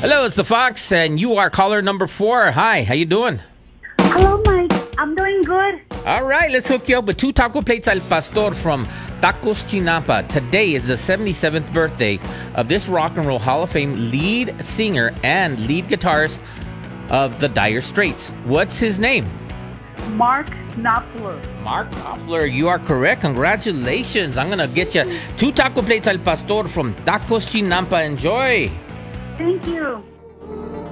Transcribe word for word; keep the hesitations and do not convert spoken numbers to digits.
Hello, it's the Fox, and you are caller number four. Hi, how you doing? Hello, Mike. I'm doing good. All right, let's hook you up with two taco plates al pastor from Tacos Chinampa. Today is the seventy-seventh birthday of this Rock and Roll Hall of Fame lead singer and lead guitarist of the Dire Straits. What's his name? Mark Knopfler. Mark Knopfler, you are correct. Congratulations. I'm going to get you two taco plates al pastor from Tacos Chinampa. Enjoy. Thank you.